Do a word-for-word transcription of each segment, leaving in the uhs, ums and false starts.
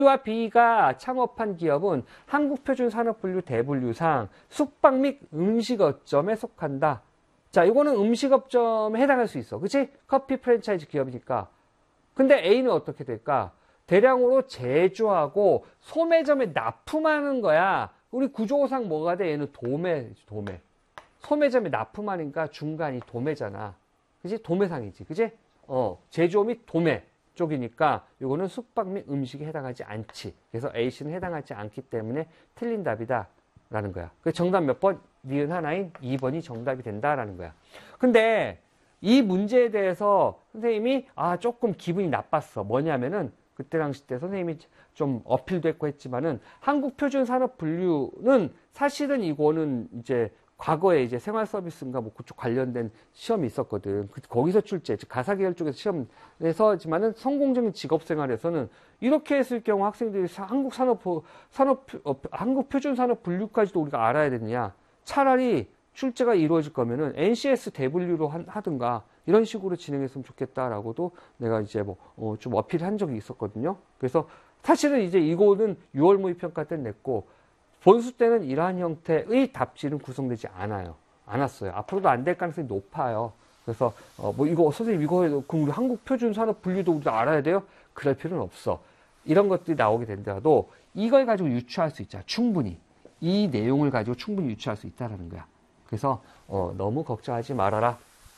A와 B가 창업한 기업은 한국표준산업분류 대분류상 숙박 및 음식업점에 속한다. 자, 이거는 음식업점에 해당할 수 있어. 그치? 커피 프랜차이즈 기업이니까. 근데 A는 어떻게 될까? 대량으로 제조하고 소매점에 납품하는 거야. 우리 구조상 뭐가 돼? 얘는 도매, 도매. 소매점에 납품하니까 중간이 도매잖아. 그치? 도매상이지. 그치? 어, 제조 및 도매 쪽이니까 이거는 숙박 및 음식에 해당하지 않지. 그래서 A씨는 해당하지 않기 때문에 틀린 답이다. 라는 거야. 그 정답 몇 번? 니은 하나인 이 번이 정답이 된다라는 거야. 근데 이 문제에 대해서 선생님이 아 조금 기분이 나빴어. 뭐냐면은 그때 당시 때 선생님이 좀 어필도 했고 했지만은 한국표준산업분류는 사실은 이거는 이제 과거에 이제 생활서비스인가 뭐 그쪽 관련된 시험이 있었거든. 거기서 출제, 즉 가사계열 쪽에서 시험에서지만은 성공적인 직업생활에서는 이렇게 했을 경우 학생들이 한국 산업 산업 어, 한국 표준 산업 분류까지도 우리가 알아야 되느냐? 차라리 출제가 이루어질 거면은 엔씨에스 대분류로 하든가 이런 식으로 진행했으면 좋겠다라고도 내가 이제 뭐 좀 어, 어필한 적이 있었거든요. 그래서 사실은 이제 이거는 유월 모의평가 때는 냈고. 본수 때는 이러한 형태의 답지는 구성되지 않아요. 않았어요. 앞으로도 안 될 가능성이 높아요. 그래서 어, 뭐 이거 선생님 이거 그럼 우리 한국 표준 산업 분류도 우리가 알아야 돼요? 그럴 필요는 없어. 이런 것들이 나오게 된다도 이걸 가지고 유추할 수 있잖아. 충분히 이 내용을 가지고 충분히 유추할 수 있다라는 거야. 그래서 어, 너무 걱정하지 말아라.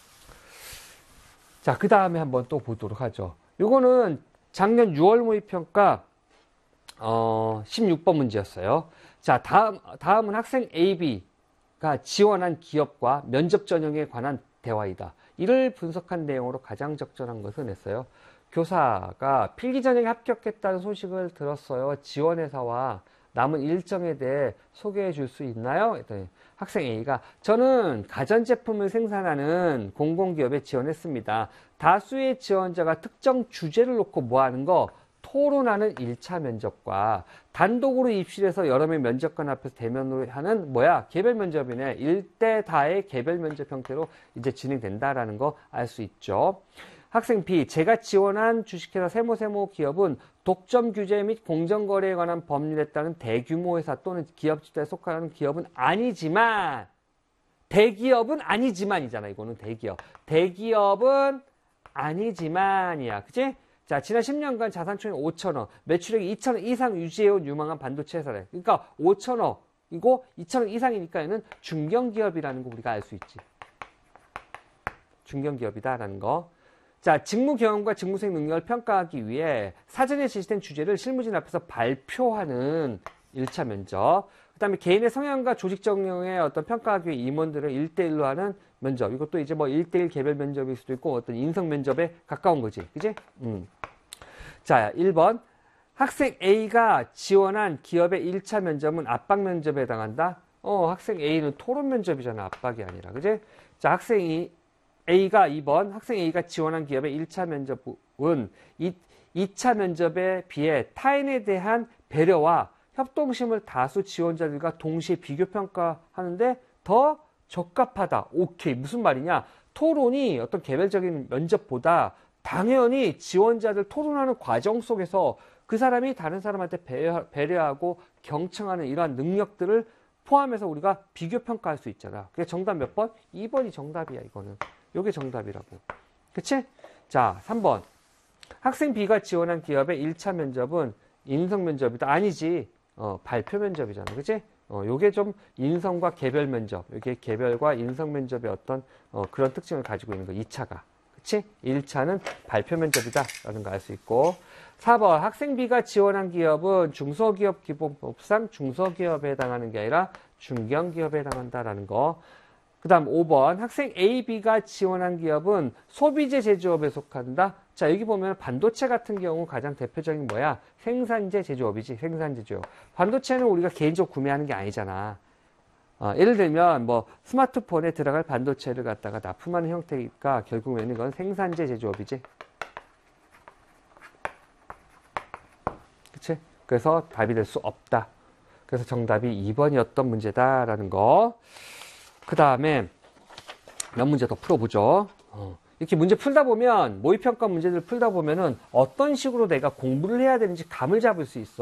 자, 그 다음에 한번 또 보도록 하죠. 이거는 작년 유월 모의평가 어, 십육 번 문제였어요. 자, 다음, 다음은 학생 A, B가 지원한 기업과 면접 전형에 관한 대화이다. 이를 분석한 내용으로 가장 적절한 것을 냈어요. 교사가 필기 전형에 합격했다는 소식을 들었어요. 지원회사와 남은 일정에 대해 소개해 줄 수 있나요? 했더니 학생 A가 저는 가전제품을 생산하는 공공기업에 지원했습니다. 다수의 지원자가 특정 주제를 놓고 뭐하는 거? 토론하는 일 차 면접과 단독으로 입실해서 여러 명 면접관 앞에서 대면으로 하는 뭐야? 개별 면접이네. 일 대 다의 개별 면접 형태로 이제 진행된다라는 거 알 수 있죠. 학생 B, 제가 지원한 주식회사 세모세모 기업은 독점 규제 및 공정거래에 관한 법률에 따른 대규모 회사 또는 기업 집단에 속하는 기업은 아니지만 대기업은 아니지만이잖아. 이거는 대기업. 대기업은 아니지만이야. 그치? 자, 지난 십 년간 자산총액 오천억, 매출액 이천억 이상 유지해온 유망한 반도체 회사래. 그러니까 오천억이고 이천억 이상이니까 얘는 중견기업이라는 거 우리가 알 수 있지. 중견기업이다라는 거. 자, 직무 경험과 직무수행 능력을 평가하기 위해 사전에 제시된 주제를 실무진 앞에서 발표하는 일 차 면접. 그 다음에 개인의 성향과 조직적 역량의 어떤 평가하기 위해 임원들을 일 대 일로 하는 면접. 이것도 이제 뭐 일 대 일 개별 면접일 수도 있고 어떤 인성 면접에 가까운 거지. 그지? 음. 자, 일 번. 학생 A가 지원한 기업의 일 차 면접은 압박 면접에 해당한다? 어, 학생 A는 토론 면접이잖아. 압박이 아니라. 그지? 자, 학생이 A가 이 번. 학생 A가 지원한 기업의 일 차 면접은 이, 이 차 면접에 비해 타인에 대한 배려와 협동심을 다수 지원자들과 동시에 비교평가하는데 더 적합하다. 오케이. 무슨 말이냐? 토론이 어떤 개별적인 면접보다 당연히 지원자들 토론하는 과정 속에서 그 사람이 다른 사람한테 배려, 배려하고 경청하는 이러한 능력들을 포함해서 우리가 비교평가할 수 있잖아. 그게 정답 몇 번? 이 번이 정답이야, 이거는. 요게 정답이라고. 그치? 자, 삼 번. 학생 B가 지원한 기업의 일 차 면접은 인성 면접이다. 아니지. 어, 발표 면접이잖아. 그치? 어, 요게 좀 인성과 개별 면접. 요게 개별과 인성 면접의 어떤, 어, 그런 특징을 가지고 있는 거. 이 차가. 그치? 일 차는 발표 면접이다. 라는 거 알 수 있고. 사 번. 학생 B가 지원한 기업은 중소기업 기본법상 중소기업에 해당하는 게 아니라 중견기업에 해당한다라는 거. 그 다음 오 번. 학생 A, B가 지원한 기업은 소비재 제조업에 속한다. 자, 여기 보면 반도체 같은 경우 가장 대표적인 뭐야? 생산재 제조업이지. 생산재 제조업. 반도체는 우리가 개인적으로 구매하는 게 아니잖아. 어, 예를 들면 뭐 스마트폰에 들어갈 반도체를 갖다가 납품하는 형태니까 결국에는 이건 생산재 제조업이지. 그치? 그래서 답이 될 수 없다. 그래서 정답이 이 번이었던 문제다라는 거. 그 다음에 몇 문제 더 풀어보죠. 어. 이렇게 문제 풀다 보면 모의평가 문제들 풀다 보면은 어떤 식으로 내가 공부를 해야 되는지 감을 잡을 수 있어.